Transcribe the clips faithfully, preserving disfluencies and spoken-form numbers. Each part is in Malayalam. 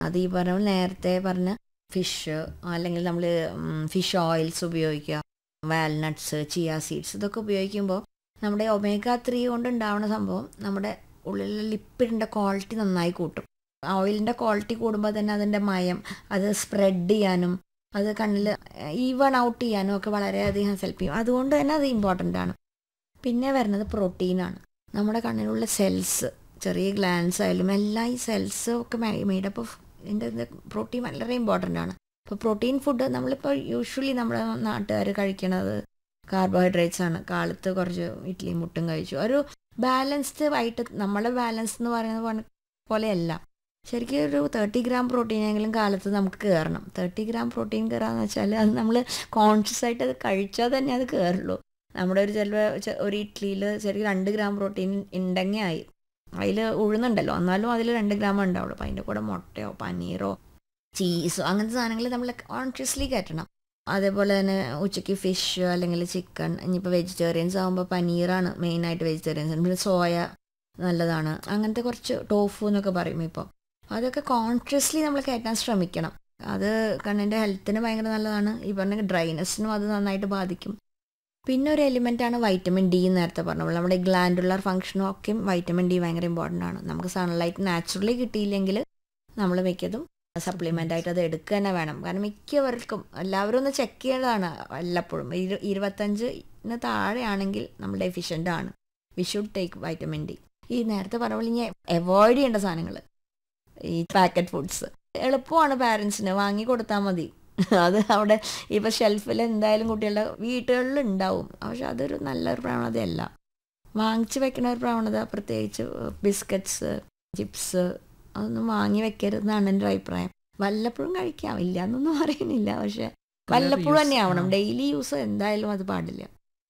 അത് ഈ പറഞ്ഞ നേരത്തെ പറഞ്ഞ ഫിഷ് അല്ലെങ്കിൽ നമ്മൾ ഫിഷ് ഓയിൽസ് ഉപയോഗിക്കുക, വാൽനട്ട്സ്, ചിയ സീഡ്സ് ഇതൊക്കെ ഉപയോഗിക്കുമ്പോൾ നമ്മുടെ ഒമേഗ ത്രീ കൊണ്ട് ഉണ്ടാവുന്ന സംഭവം നമ്മുടെ ഉള്ളിലെ ലിപ്പിഡിൻ്റെ ക്വാളിറ്റി നന്നായി കൂട്ടും. ഓയിലിൻ്റെ ക്വാളിറ്റി കൂടുമ്പോൾ തന്നെ അതിൻ്റെ മയം അത് സ്പ്രെഡ് ചെയ്യാനും അത് കണ്ണിൽ ഈവൺ ഔട്ട് ചെയ്യാനും ഒക്കെ വളരെയധികം ഹെൽപ്പ് ചെയ്യും. അതുകൊണ്ട് തന്നെ അത് ഇമ്പോർട്ടൻ്റ് ആണ്. പിന്നെ വരുന്നത് പ്രോട്ടീനാണ്. നമ്മുടെ കണ്ണിലുള്ള സെൽസ്, ചെറിയ ഗ്ലാൻസ് ആയാലും എല്ലാ ഈ സെൽസും ഒക്കെ മെയ്ഡപ്പ് ഓഫ് ഇതിൻ്റെ പ്രോട്ടീൻ വളരെ ഇമ്പോർട്ടൻ്റ് ആണ്. അപ്പോൾ പ്രോട്ടീൻ ഫുഡ് നമ്മളിപ്പോൾ യൂഷ്വലി നമ്മുടെ നാട്ടുകാർ കഴിക്കണത് കാർബോഹൈഡ്രേറ്റ്സ് ആണ്. കാലത്ത് കുറച്ച് ഇഡ്ഡലിയും മുട്ടും കഴിച്ചു, ഒരു ബാലൻസ്ഡ് ആയിട്ട്. നമ്മളെ ബാലൻസ് എന്ന് പറയുന്നത് പോലെയല്ല. ശരിക്കും ഒരു തേർട്ടി ഗ്രാം പ്രോട്ടീനെങ്കിലും കാലത്ത് നമുക്ക് കയറണം. തേർട്ടി ഗ്രാം പ്രോട്ടീൻ കയറാന്ന് വെച്ചാൽ അത് നമ്മൾ കോൺഷ്യസ് ആയിട്ട് അത് കഴിച്ചാൽ തന്നെ അത് കയറുള്ളൂ. നമ്മുടെ ഒരു ചിലപ്പോൾ ഒരു ഇഡ്ഡലിയിൽ ശരിക്കും രണ്ട് ഗ്രാം പ്രോട്ടീൻ ഉണ്ടെങ്കിൽ ആയി. അതിൽ ഉഴുന്നുണ്ടല്ലോ, എന്നാലും അതിൽ രണ്ട് ഗ്രാം ഉണ്ടാവുള്ളൂ. അപ്പോൾ അതിൻ്റെ കൂടെ മുട്ടയോ പനീറോ ചീസോ അങ്ങനത്തെ സാധനങ്ങൾ നമ്മൾ കോൺഷ്യസ്ലി കയറ്റണം. അതേപോലെ തന്നെ ഉച്ചയ്ക്ക് ഫിഷ് അല്ലെങ്കിൽ ചിക്കൻ. ഇനിയിപ്പോൾ വെജിറ്റേറിയൻസ് ആകുമ്പോൾ പനീറാണ് മെയിനായിട്ട് വെജിറ്റേറിയൻസ്. പിന്നെ സോയ നല്ലതാണ്. അങ്ങനത്തെ കുറച്ച് ടോഫു എന്നൊക്കെ പറയും. ഇപ്പോൾ അതൊക്കെ കോൺഷ്യസ്ലി നമ്മൾ കയറ്റാൻ ശ്രമിക്കണം. അത് കണ്ണിൻ്റെ ഹെൽത്തിന് ഭയങ്കര നല്ലതാണ്. ഈ പറഞ്ഞ ഡ്രൈനെസ്സിനും അത് നന്നായിട്ട് ബാധിക്കും. പിന്നെ ഒരു എലിമെൻ്റാണ് വൈറ്റമിൻ ഡി. നേരത്തെ പറഞ്ഞപ്പോൾ നമ്മുടെ ഗ്ലാൻഡുലർ ഫംഗ്ഷനും ഒക്കെയും വൈറ്റമിൻ ഡി ഭയങ്കര ഇമ്പോർട്ടൻ്റ് ആണ്. നമുക്ക് സൺലൈറ്റ് നാച്ചുറലി കിട്ടിയില്ലെങ്കിൽ നമ്മൾ മിക്കതും സപ്ലിമെൻ്റ് ആയിട്ട് അത് എടുക്കുക തന്നെ വേണം. കാരണം മിക്കവർക്കും എല്ലാവരും ഒന്ന് ചെക്ക് ചെയ്യേണ്ടതാണ് വല്ലപ്പോഴും. ഇരു ഇരുപത്തഞ്ചിന് താഴെയാണെങ്കിൽ നമ്മൾ ഡെഫിഷ്യൻ്റ് ആണ്. We should take vitamin D. ഈ നേരത്തെ പറഞ്ഞ പോലെ ഇനി അവോയ്ഡ് ചെയ്യേണ്ട സാധനങ്ങൾ ഈ പാക്കറ്റ് ഫുഡ്സ്. എളുപ്പമാണ്, പാരൻസിന് വാങ്ങി കൊടുത്താൽ മതി. അത് അവിടെ ഇപ്പോൾ ഷെൽഫിൽ എന്തായാലും കുട്ടികളുടെ വീട്ടുകളിൽ ഉണ്ടാവും. പക്ഷെ അതൊരു നല്ലൊരു പ്രവണതയല്ല. വാങ്ങിച്ച് വെക്കുന്ന ഒരു പ്രവണത, പ്രത്യേകിച്ച് ബിസ്ക്കറ്റ്സ്, ചിപ്സ് അതൊന്നും വാങ്ങി വെക്കരുതെന്നാണ് എൻ്റെ അഭിപ്രായം. വല്ലപ്പോഴും കഴിക്കാം, ഇല്ല എന്നൊന്നും പറയുന്നില്ല. പക്ഷെ വല്ലപ്പോഴും തന്നെ ആവണം. ഡെയിലി യൂസ് എന്തായാലും അത് പാടില്ല.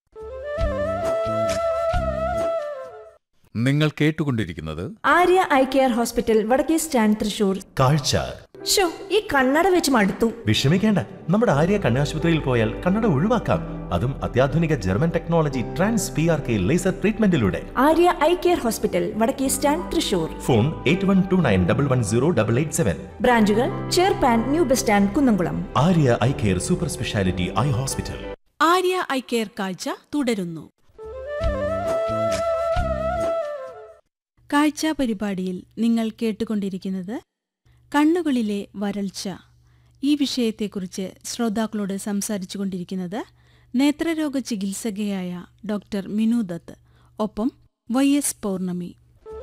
നിങ്ങൾ കേട്ടുകൊണ്ടിരിക്കുന്നത് ആര്യ ഐ കെയർ ഹോസ്പിറ്റൽ, വടക്കേ സ്റ്റാൻഡ്, തൃശൂർ. കാഴ്ച. ഷോ ഈ കണ്ണട വെച്ച് മടുത്തു. വിഷമിക്കേണ്ട, നമ്മുടെ ആര്യ കണ്ണാശുപത്രിയിൽ പോയാൽ കണ്ണട ഒഴിവാക്കാം. അതും അത്യാധുനിക German technology trans P R K laser ട്രീറ്റ്മെന്റിലൂടെ. Arya eye care hospital, വടക്കേ stand, Thrissur. Phone eight one two nine double one zero double eight seven. ബ്രാഞ്ചുകൾ ചേർപ്പാൻ, new bus stand, Kunnamkulam. Arya eye care super speciality eye hospital. Arya eye care കാഴ്ച തുടരുന്നു. കാഴ്ച പരിപാടിയിൽ നിങ്ങൾ കേട്ടുകൊണ്ടിരിക്കുന്നത് കണ്ണുകളിലെ വരൾച്ച. ഈ വിഷയത്തെക്കുറിച്ച് ശ്രോതാക്കളോട് സംസാരിച്ചു കൊണ്ടിരിക്കുന്നത് നേത്രരോഗ ചികിത്സകയായ ഡോക്ടർ മിനു ദത്ത്, ഒപ്പം വൈ എസ് പൗർണമി.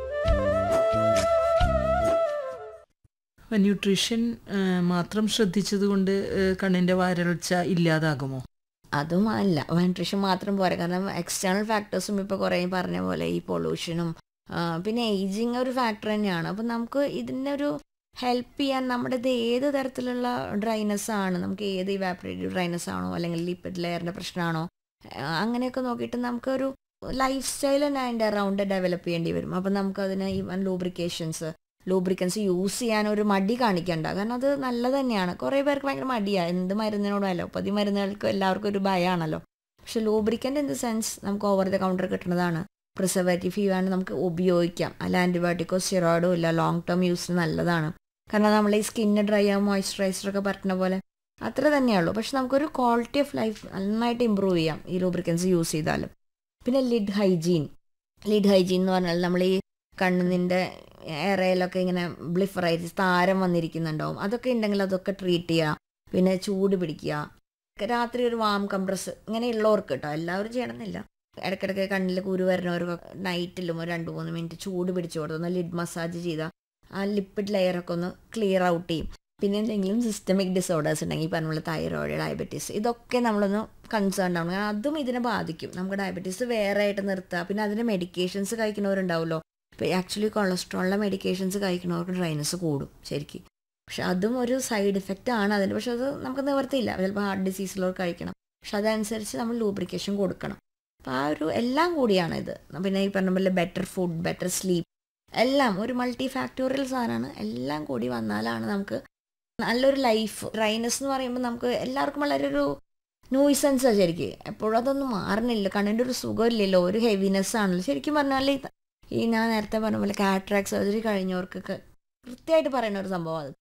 ന്യൂട്രീഷൻ മാത്രം ശ്രദ്ധിച്ചതുകൊണ്ട് കണ്ണിൻ്റെ വരൾച്ച ഇല്ലാതാകുമോ? അതും അല്ല, ന്യൂട്രീഷൻ മാത്രം പോരാ. കാരണം എക്സ്റ്റേണൽ ഫാക്ടേഴ്സും ഇപ്പോൾ കുറേ പറഞ്ഞ പോലെ ഈ പൊല്യൂഷനും പിന്നെ ഏജിങ് ഒരു ഫാക്ടർ തന്നെയാണ്. അപ്പം നമുക്ക് ഇതിനൊരു ഹെൽപ്പ് ചെയ്യാൻ നമ്മുടെ ഇത് ഏത് തരത്തിലുള്ള ഡ്രൈനെസ് ആണ്, നമുക്ക് ഏത് ഇവാപറേറ്റീവ് ഡ്രൈനെസ് ആണോ അല്ലെങ്കിൽ ലിപ്പിഡ് ലെയറിൻ്റെ പ്രശ്നമാണോ, അങ്ങനെയൊക്കെ നോക്കിയിട്ട് നമുക്കൊരു ലൈഫ് സ്റ്റൈൽ തന്നെ അതിൻ്റെ അറൗണ്ട് ഡെവലപ്പ് ചെയ്യേണ്ടി വരും. അപ്പം നമുക്കതിന് ഈവൻ ലൂബ്രിക്കേഷൻസ് ലൂബ്രിക്കൻസ് യൂസ് ചെയ്യാൻ ഒരു മടി കാണിക്കണ്ട. കാരണം അത് നല്ലത് തന്നെയാണ്. കുറേ പേർക്ക് ഭയങ്കര മടിയാണ് എന്ത് മരുന്നിനോടും. അലോപ്പതി മരുന്നുകൾക്ക് എല്ലാവർക്കും ഒരു ഭയമാണല്ലോ. പക്ഷെ ലൂബ്രിക്കൻ്റ് ഇൻ ദ സെൻസ് നമുക്ക് ഓവർ ദ കൗണ്ടർ കിട്ടുന്നതാണ്. പ്രിസർവേറ്റീവ് ഫീവാണ്, നമുക്ക് ഉപയോഗിക്കാം. അല്ല ആൻറ്റിബയോട്ടിക്കോ സ്റ്റിറോയിഡോ ഇല്ല, ലോങ് ടേം യൂസിന് നല്ലതാണ്. കാരണം നമ്മൾ ഈ സ്കിന്ന് ഡ്രൈ ആകും മോയ്സ്ചറൈസറൊക്കെ പറ്റുന്ന പോലെ അത്ര തന്നെയുള്ളൂ. പക്ഷെ നമുക്കൊരു ക്വാളിറ്റി ഓഫ് ലൈഫ് നന്നായിട്ട് ഇമ്പ്രൂവ് ചെയ്യാം ഈ ലൂബ്രിക്കൻസ് യൂസ് ചെയ്താലും. പിന്നെ ലിഡ് ഹൈജീൻ. ലിഡ് ഹൈജീൻ എന്ന് പറഞ്ഞാൽ നമ്മൾ ഈ കണ്ണിൻ്റെ എറയിലൊക്കെ ഇങ്ങനെ ബ്ലിഫറൈറ്റിസ് താരം വന്നിരിക്കുന്നുണ്ടാവും. അതൊക്കെ ഉണ്ടെങ്കിൽ അതൊക്കെ ട്രീറ്റ് ചെയ്യുക. പിന്നെ ചൂട് പിടിക്കുക, രാത്രി ഒരു വാം കംപ്രസ് ഇങ്ങനെയുള്ളവർക്ക് കേട്ടോ, എല്ലാവരും ചെയ്യണമെന്നില്ല. ഇടയ്ക്കിടയ്ക്ക് കണ്ണിൽ കുരു വരുന്നവർക്ക് നൈറ്റിലും ഒരു രണ്ട് മൂന്ന് മിനിറ്റ് ചൂട് പിടിച്ചു കൊടുത്തൊന്ന് ലിഡ് മസാജ് ചെയ്താൽ ആ ലിപ്പിഡ് ലെയറൊക്കെ ഒന്ന് ക്ലിയർ ഔട്ട് ചെയ്യും. പിന്നെ എന്തെങ്കിലും സിസ്റ്റമിക് ഡിസോർഡേഴ്സ് ഉണ്ടെങ്കിൽ പറഞ്ഞ പോലെ തൈറോയിഡ്, ഡയബറ്റീസ്, ഇതൊക്കെ നമ്മളൊന്ന് കൺസേൺ ആവണം. കാരണം അതും ഇതിനെ ബാധിക്കും. നമുക്ക് ഡയബറ്റീസ് വേറെ ആയിട്ട് നിർത്തുക. പിന്നെ അതിൻ്റെ മെഡിക്കേഷൻസ് കഴിക്കുന്നവരുണ്ടാവുമല്ലോ. ഇപ്പോൾ ആക്ച്വലി കൊളസ്ട്രോളിൻ്റെ മെഡിക്കേഷൻസ് കഴിക്കുന്നവർക്ക് ഡ്രൈനസ് കൂടും ശരിക്കും. പക്ഷെ അതും ഒരു സൈഡ് ഇഫക്റ്റ് ആണ് അതിന്. പക്ഷെ അത് നമുക്ക് നിവർത്തിയില്ല. ചിലപ്പോൾ ഹാർട്ട് ഡിസീസിലൊക്കെ കഴിക്കണം. പക്ഷെ അതനുസരിച്ച് നമ്മൾ ലൂബ്രിക്കേഷൻ കൊടുക്കണം. അപ്പോൾ ആ ഒരു എല്ലാം കൂടിയാണ് ഇത്. പിന്നെ ഈ പറഞ്ഞ പോലെ ബെറ്റർ ഫുഡ്, ബെറ്റർ സ്ലീപ്പ്, എല്ലാം ഒരു മൾട്ടി ഫാക്ടോറിയൽ സാധനമാണ്. എല്ലാം കൂടി വന്നാലാണ് നമുക്ക് നല്ലൊരു ലൈഫ്. ഡ്രൈനസ് എന്ന് പറയുമ്പോൾ നമുക്ക് എല്ലാവർക്കും വളരെ ഒരു നോയ്സൻസാണ് ശരിക്കും. എപ്പോഴും അതൊന്നും മാറുന്നില്ല. കണ്ണിൻ്റെ ഒരു സുഖമില്ലല്ലോ, ഒരു ഹെവിനെസ് ആണല്ലോ. ശരിക്കും പറഞ്ഞാൽ ഈ ഞാൻ നേരത്തെ പറഞ്ഞ പോലെ കാറ്ററാക്ട് സർജറി കഴിഞ്ഞവർക്കൊക്കെ കൃത്യമായിട്ട് പറയുന്ന ഒരു സംഭവം അത്.